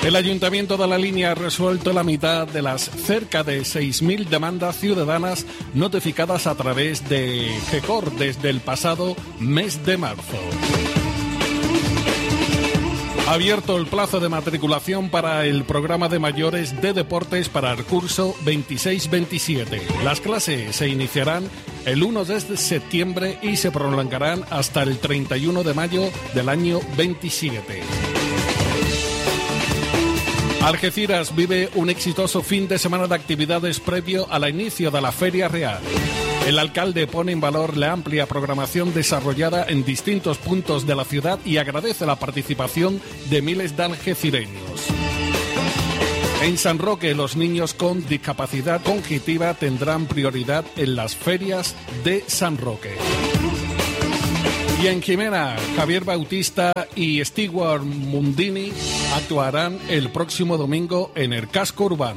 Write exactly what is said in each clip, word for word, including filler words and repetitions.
El Ayuntamiento de La Línea ha resuelto la mitad de las cerca de seis mil demandas ciudadanas notificadas a través de GECOR desde el pasado mes de marzo. Ha abierto el plazo de matriculación para el programa de mayores de deportes para el curso veintiséis veintisiete. Las clases se iniciarán el uno de septiembre y se prolongarán hasta el treinta y uno de mayo del año veintisiete. Algeciras vive un exitoso fin de semana de actividades previo al inicio de la Feria Real. El alcalde pone en valor la amplia programación desarrollada en distintos puntos de la ciudad y agradece la participación de miles de algecireños. En San Roque, los niños con discapacidad cognitiva tendrán prioridad en las ferias de San Roque. Y en Jimena, Javier Bautista y Stewart Mundini actuarán el próximo domingo en el casco urbano.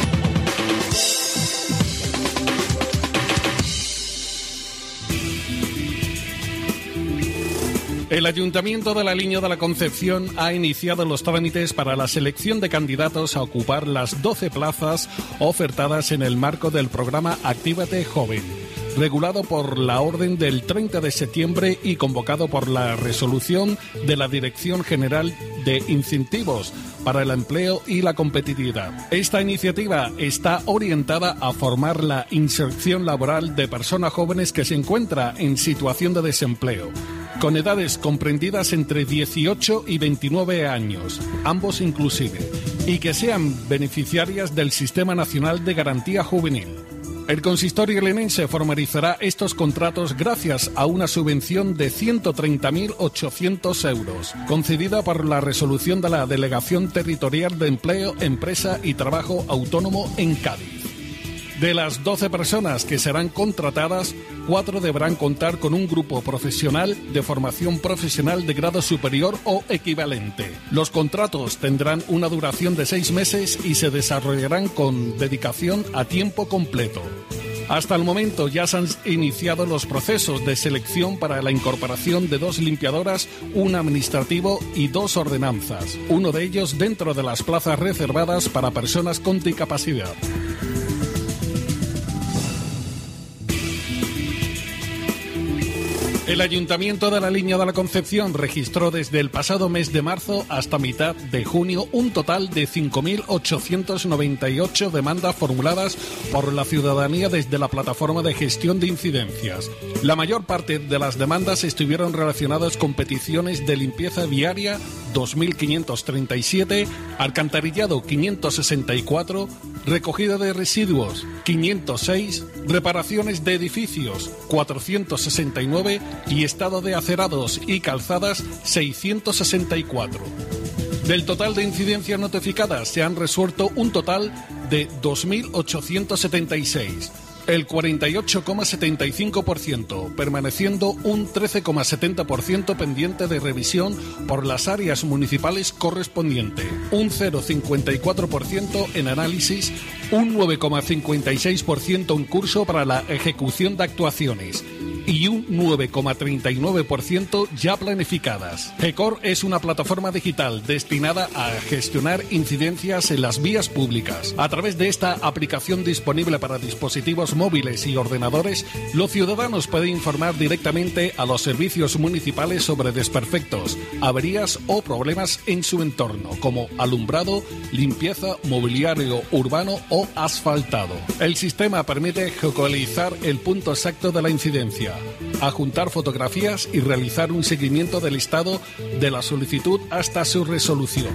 El Ayuntamiento de La Línea de la Concepción ha iniciado los trámites para la selección de candidatos a ocupar las doce plazas ofertadas en el marco del programa Actívate Joven, regulado por la orden del treinta de septiembre y convocado por la resolución de la Dirección General de Incentivos para el Empleo y la Competitividad. Esta iniciativa está orientada a formar la inserción laboral de personas jóvenes que se encuentran en situación de desempleo, con edades comprendidas entre dieciocho y veintinueve años, ambos inclusive, y que sean beneficiarias del Sistema Nacional de Garantía Juvenil. El consistorio linense formalizará estos contratos gracias a una subvención de ciento treinta mil ochocientos euros, concedida por la resolución de la Delegación Territorial de Empleo, Empresa y Trabajo Autónomo en Cádiz. De las doce personas que serán contratadas, cuatro deberán contar con un grupo profesional de formación profesional de grado superior o equivalente. Los contratos tendrán una duración de seis meses y se desarrollarán con dedicación a tiempo completo. Hasta el momento ya se han iniciado los procesos de selección para la incorporación de dos limpiadoras, un administrativo y dos ordenanzas, uno de ellos dentro de las plazas reservadas para personas con discapacidad. El Ayuntamiento de La Línea de la Concepción registró desde el pasado mes de marzo hasta mitad de junio un total de cinco mil ochocientas noventa y ocho demandas formuladas por la ciudadanía desde la plataforma de gestión de incidencias. La mayor parte de las demandas estuvieron relacionadas con peticiones de limpieza viaria dos mil quinientos treinta y siete, alcantarillado quinientos sesenta y cuatro, recogida de residuos quinientos seis, reparaciones de edificios cuatrocientos sesenta y nueve y estado de acerados y calzadas seiscientos sesenta y cuatro. Del total de incidencias notificadas se han resuelto un total de dos mil ochocientos setenta y seis, el cuarenta y ocho coma setenta y cinco por ciento, permaneciendo un trece coma setenta por ciento pendiente de revisión por las áreas municipales correspondientes, un cero coma cincuenta y cuatro por ciento en análisis, un nueve coma cincuenta y seis por ciento en curso para la ejecución de actuaciones y un nueve coma treinta y nueve por ciento ya planificadas. GECOR es una plataforma digital destinada a gestionar incidencias en las vías públicas. A través de esta aplicación disponible para dispositivos móviles y ordenadores, los ciudadanos pueden informar directamente a los servicios municipales sobre desperfectos, averías o problemas en su entorno, como alumbrado, limpieza, mobiliario urbano o asfaltado. El sistema permite geolocalizar el punto exacto de la incidencia, adjuntar fotografías y realizar un seguimiento del estado de la solicitud hasta su resolución.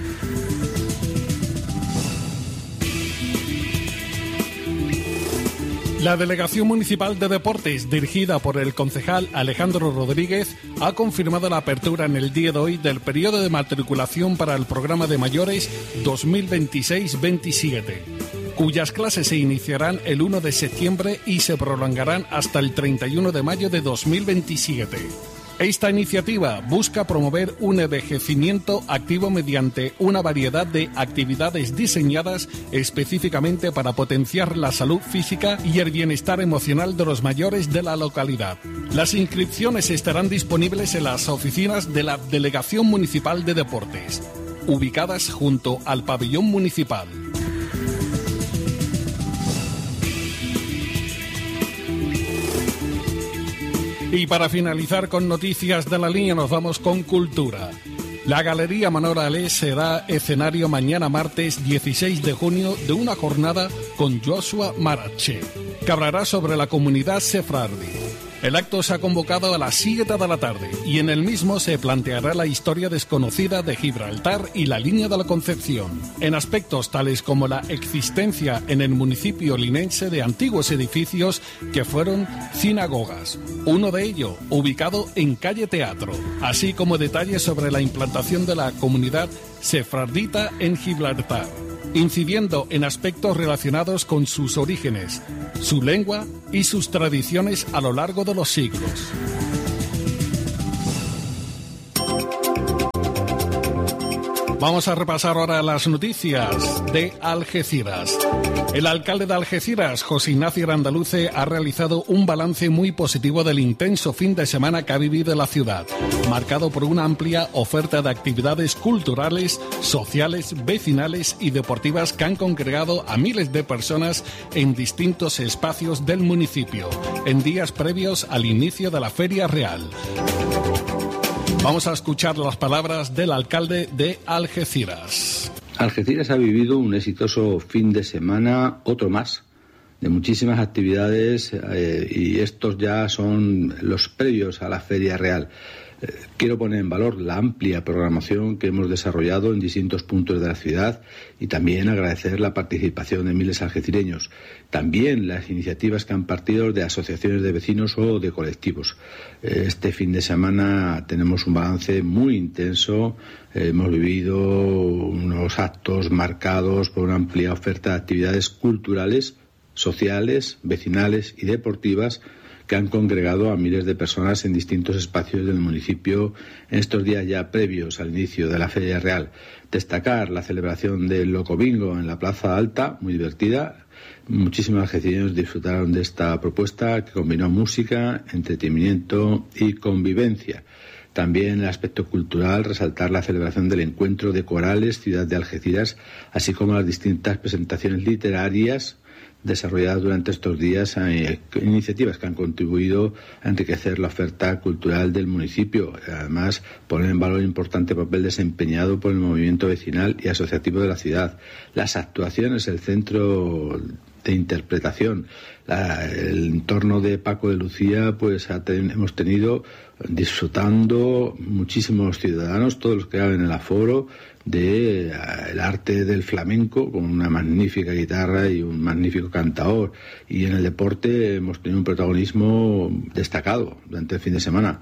La Delegación Municipal de Deportes, dirigida por el concejal Alejandro Rodríguez, ha confirmado la apertura en el día de hoy del periodo de matriculación para el programa de mayores dos mil veintiséis veintisiete. Cuyas clases se iniciarán el uno de septiembre y se prolongarán hasta el treinta y uno de mayo de dos mil veintisiete. Esta iniciativa busca promover un envejecimiento activo mediante una variedad de actividades diseñadas específicamente para potenciar la salud física y el bienestar emocional de los mayores de la localidad. Las inscripciones estarán disponibles en las oficinas de la Delegación Municipal de Deportes. ubicadas junto al pabellón municipal. Y para finalizar con noticias de la línea nos vamos con cultura. La Galería Manor Alés será escenario mañana martes dieciséis de junio de una jornada con Joshua Marache, que hablará sobre la comunidad sefardí. El acto se ha convocado a las siete de la tarde y en el mismo se planteará la historia desconocida de Gibraltar y la línea de la Concepción, en aspectos tales como la existencia en el municipio linense de antiguos edificios que fueron sinagogas, uno de ellos ubicado en calle Teatro, así como detalles sobre la implantación de la comunidad sefardita en Gibraltar, incidiendo en aspectos relacionados con sus orígenes, su lengua y sus tradiciones a lo largo de los siglos. Vamos a repasar ahora las noticias de Algeciras. El alcalde de Algeciras, José Ignacio Arandaluce, ha realizado un balance muy positivo del intenso fin de semana que ha vivido la ciudad, marcado por una amplia oferta de actividades culturales, sociales, vecinales y deportivas que han congregado a miles de personas en distintos espacios del municipio, en días previos al inicio de la Feria Real. Vamos a escuchar las palabras del alcalde de Algeciras. Algeciras ha vivido un exitoso fin de semana, otro más, de muchísimas actividades eh, y estos ya son los previos a la Feria Real. Eh, quiero poner en valor la amplia programación que hemos desarrollado en distintos puntos de la ciudad y también agradecer la participación de miles de algecireños. También las iniciativas que han partido de asociaciones de vecinos o de colectivos. Eh, este fin de semana tenemos un balance muy intenso. Eh, hemos vivido unos actos marcados por una amplia oferta de actividades culturales, sociales, vecinales y deportivas que han congregado a miles de personas en distintos espacios del municipio en estos días ya previos al inicio de la Feria Real. Destacar la celebración del Loco Bingo en la Plaza Alta, muy divertida. Muchísimos algecireños disfrutaron de esta propuesta que combinó música, entretenimiento y convivencia. También en el aspecto cultural, resaltar la celebración del encuentro de corales Ciudad de Algeciras, así como las distintas presentaciones literarias desarrolladas durante estos días, eh, iniciativas que han contribuido a enriquecer la oferta cultural del municipio. Además, poner en valor el importante papel desempeñado por el movimiento vecinal y asociativo de la ciudad. Las actuaciones, el centro de interpretación, la, el entorno de Paco de Lucía, pues ha ten, hemos tenido disfrutando muchísimos ciudadanos, todos los que caben en el aforo, de eh, el arte del flamenco, con una magnífica guitarra y un magnífico cantador. Y en el deporte hemos tenido un protagonismo destacado durante el fin de semana.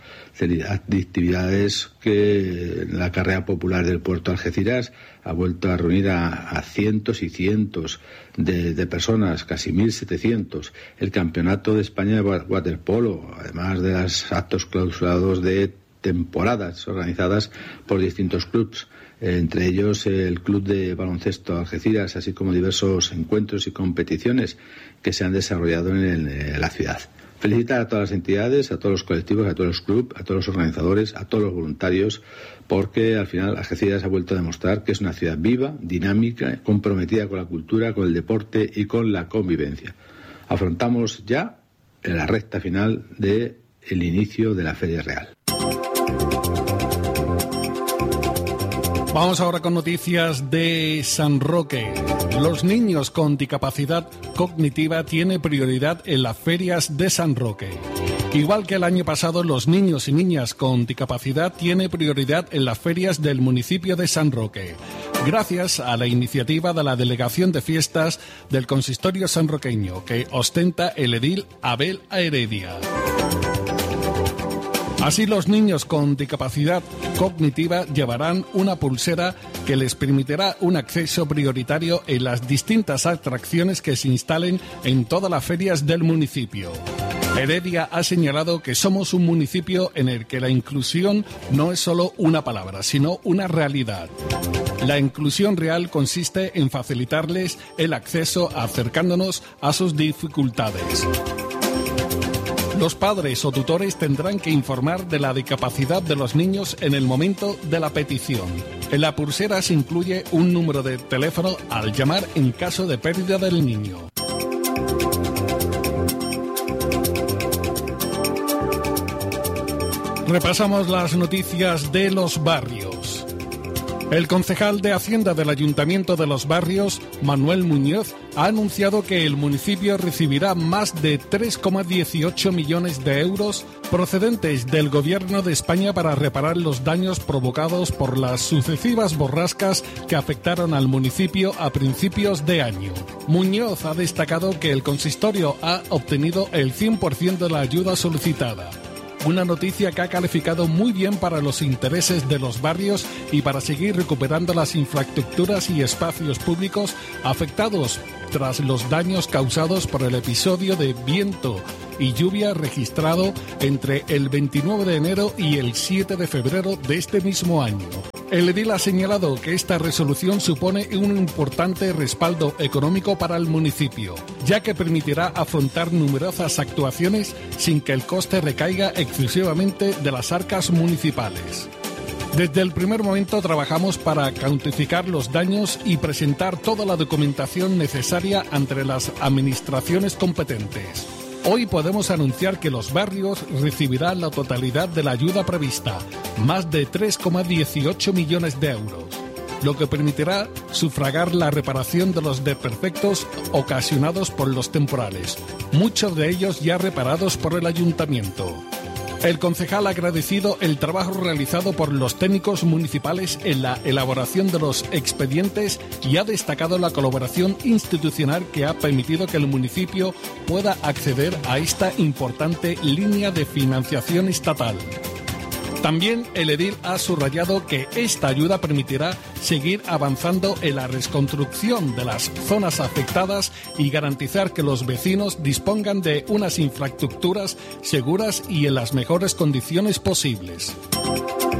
Actividades que la carrera popular del puerto de Algeciras ha vuelto a reunir a, a cientos y cientos de, de personas, casi mil setecientos. El Campeonato de España de waterpolo, además de los actos clausurados de temporadas organizadas por distintos clubes, entre ellos el Club de Baloncesto Algeciras, así como diversos encuentros y competiciones que se han desarrollado en, el, en la ciudad. Felicitar a todas las entidades, a todos los colectivos, a todos los clubes, a todos los organizadores, a todos los voluntarios, porque al final Algeciras ha vuelto a demostrar que es una ciudad viva, dinámica, comprometida con la cultura, con el deporte y con la convivencia. Afrontamos ya en la recta final del inicio de la Feria Real. Vamos ahora con noticias de San Roque. Los niños con discapacidad cognitiva tienen prioridad en las ferias de San Roque. Igual que el año pasado, los niños y niñas con discapacidad tienen prioridad en las ferias del municipio de San Roque, gracias a la iniciativa de la Delegación de Fiestas del Consistorio sanroqueño, que ostenta el edil Abel Heredia. Así, los niños con discapacidad cognitiva llevarán una pulsera que les permitirá un acceso prioritario en las distintas atracciones que se instalen en todas las ferias del municipio. Heredia ha señalado que somos un municipio en el que la inclusión no es solo una palabra, sino una realidad. La inclusión real consiste en facilitarles el acceso acercándonos a sus dificultades. Los padres o tutores tendrán que informar de la discapacidad de los niños en el momento de la petición. En la pulsera se incluye un número de teléfono al llamar en caso de pérdida del niño. Repasamos las noticias de los barrios. El concejal de Hacienda del Ayuntamiento de Los Barrios, Manuel Muñoz, ha anunciado que el municipio recibirá más de tres coma dieciocho millones de euros procedentes del Gobierno de España para reparar los daños provocados por las sucesivas borrascas que afectaron al municipio a principios de año. Muñoz ha destacado que el consistorio ha obtenido el cien por ciento de la ayuda solicitada. Una noticia que ha calificado muy bien para los intereses de los barrios y para seguir recuperando las infraestructuras y espacios públicos afectados tras los daños causados por el episodio de viento y lluvia registrado entre el veintinueve de enero y el siete de febrero de este mismo año. El edil ha señalado que esta resolución supone un importante respaldo económico para el municipio, ya que permitirá afrontar numerosas actuaciones sin que el coste recaiga exclusivamente de las arcas municipales. Desde el primer momento trabajamos para cuantificar los daños y presentar toda la documentación necesaria ante las administraciones competentes. Hoy podemos anunciar que los barrios recibirán la totalidad de la ayuda prevista, más de tres coma dieciocho millones de euros, lo que permitirá sufragar la reparación de los desperfectos ocasionados por los temporales, muchos de ellos ya reparados por el ayuntamiento. El concejal ha agradecido el trabajo realizado por los técnicos municipales en la elaboración de los expedientes y ha destacado la colaboración institucional que ha permitido que el municipio pueda acceder a esta importante línea de financiación estatal. También el edil ha subrayado que esta ayuda permitirá seguir avanzando en la reconstrucción de las zonas afectadas y garantizar que los vecinos dispongan de unas infraestructuras seguras y en las mejores condiciones posibles.